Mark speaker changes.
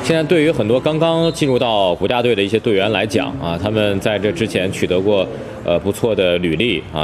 Speaker 1: 现在对于很多刚刚进入到国家队的一些队员来讲啊，他们在这之前取得过不错的履历啊，